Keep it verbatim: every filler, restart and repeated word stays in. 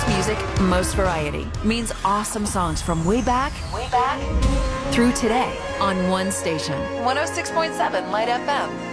music, most variety means awesome songs from way back, way back through today on one station. one oh six point seven Light F M.